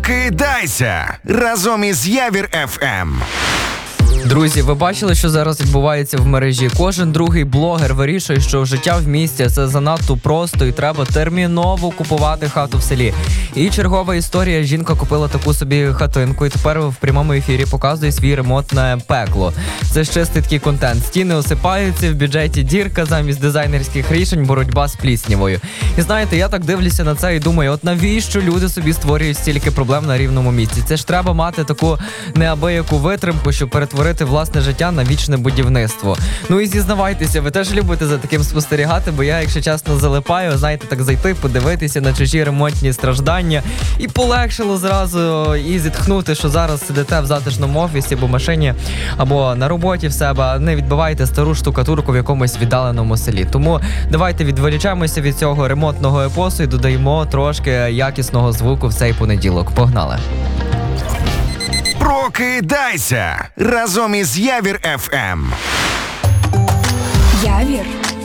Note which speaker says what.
Speaker 1: Прокидайся разом із Явір ФМ.
Speaker 2: Друзі, ви бачили, що зараз відбувається в мережі? Кожен другий блогер вирішує, що життя в місті – це занадто просто і треба терміново купувати хату в селі. І чергова історія. Жінка купила таку собі хатинку і тепер в прямому ефірі показує свій ремонтне пекло. Це ж чистий такий контент. Стіни осипаються, в бюджеті дірка, замість дизайнерських рішень боротьба з пліснявою. І знаєте, я так дивлюся на це і думаю, от навіщо люди собі створюють стільки проблем на рівному місці? Це ж треба мати таку неабияку витримку, щоб перетворити власне життя на вічне будівництво. Ну і зізнавайтеся, ви теж любите за таким спостерігати, бо я, якщо чесно, залипаю, знаєте, так зайти, подивитися на чужі ремонтні страждання і полегшило зразу і зітхнути, що зараз сидите в затишному офісі або машині, або на роботі в себе, а не відбивайте стару штукатурку в якомусь віддаленому селі. Тому давайте відволічаємося від цього ремонтного епосу і додаємо трошки якісного звуку в цей понеділок. Погнали!
Speaker 1: Прокидайся разом із Явір ФМ.
Speaker 3: Явір